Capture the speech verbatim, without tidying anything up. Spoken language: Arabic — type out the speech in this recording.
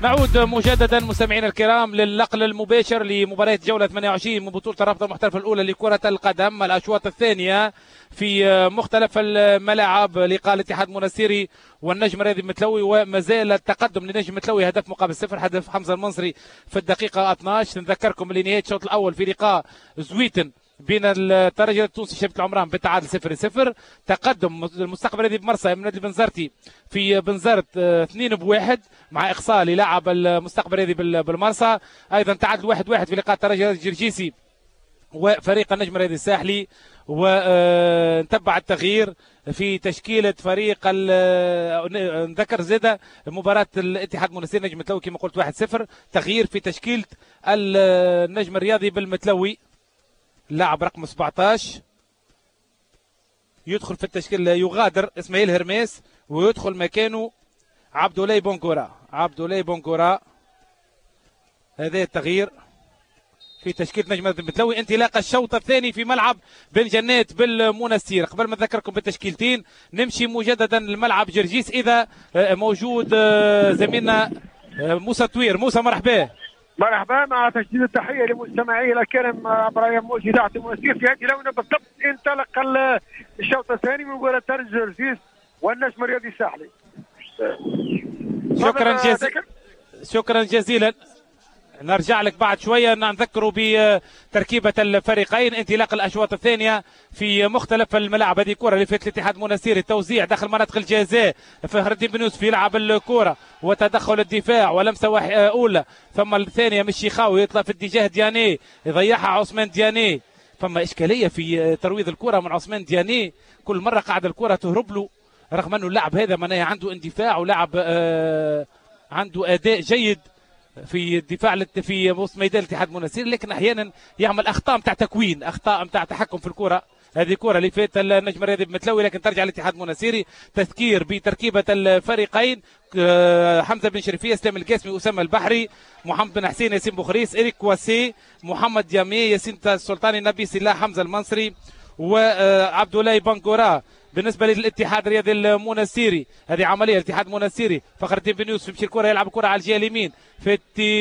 نعود مجددا مستمعينا الكرام للنقل المباشر لمباراة جولة ثمانية وعشرين من بطولة الرابطة المحترفة الأولى لكرة القدم، الأشواط الثانية في مختلف الملاعب. لقاء الاتحاد المنستيري والنجم الرياضي المتلوي، وما زال التقدم للنجم المتلوي هدف مقابل صفر، هدف حمزة المنصري في الدقيقة اثني عشر. نذكركم لنهاية الشوط الأول في لقاء زويتن بين الترجي التونسي شبكة العمران بالتعادل صفر صفر. تقدم المستقبل الرياضي بمرسى من نادي بنزرتي في بنزرت اثنين بواحد مع اقصاء للاعب المستقبل الرياضي بالمرسى. ايضا تعادل واحد واحد في لقاء الترجي الجرجيسي وفريق النجم الرياضي الساحلي. ونتبع التغيير في تشكيلة فريق نذكر زيادة مباراة الاتحاد المنستيري نجم متلوي كما قلت واحد صفر. تغيير في تشكيلة النجم الرياضي بالمتلوي، لاعب رقم سبعة عشر يدخل في التشكيل، يغادر اسماعيل هرميس ويدخل مكانه عبد الله بونغورا. عبد الله بونغورا هذا التغيير في تشكيلة نجم المتلوي. انطلاق الشوط الثاني في ملعب بن جنات بالمنستير. قبل ما نذكركم بالتشكيلتين نمشي مجددا لملعب جرجيس اذا موجود زميلنا موسى طوير. موسى مرحبا. مرحبا، مع تجديد التحيه لمستمعي الكرام عبر موجة اذاعه المنستير. في هذه اللونه بالضبط انطلق الشوط الثاني من مباراه ترجي جرجيس والنجم الرياضي الساحلي. شكرا جزيلا. شكرا جزيلا. نرجع لك بعد شويه نذكروا بتركيبه الفريقين. انطلاق الاشواط الثانيه في مختلف الملاعب. هذه كره اللي فاتت الاتحاد المنستيري، التوزيع داخل مناطق الجزاء، فهر الدين بن يوسف يلعب الكره وتدخل الدفاع ولمسه اولى، ثم الثانيه مش شيخاوي يطلع في اتجاه دياني يضيعها عثمان دياني. فما اشكاليه في ترويض الكره من عثمان دياني، كل مره قاعده الكره تهرب له رغم انه اللاعب هذا معناها عنده اندفاع ولاعب آه عنده اداء جيد في الدفاع في وسط ميدان الاتحاد المنستيري، لكن احيانا يعمل اخطاء نتاع تكوين، اخطاء نتاع تحكم في الكره. هذه كره اللي فات النجم الرياضي بمتلوي لكن ترجع للاتحاد المنستيري. تذكير بتركيبه الفريقين: حمزه بن شريفيه، اسلام القاسمي، اسامه البحري، محمد بن حسين، ياسين بوخريس، اريك كواسي، محمد ديامي، ياسين السلطاني، نبي سلاح، حمزه المنصري، وعبد الله بنغورا. بالنسبه للاتحاد الرياضي المنستيري هذه عمليه الاتحاد المنستيري، فخر الدين بن يوسف يمشي الكره يلعب الكره على الجهه اليمين في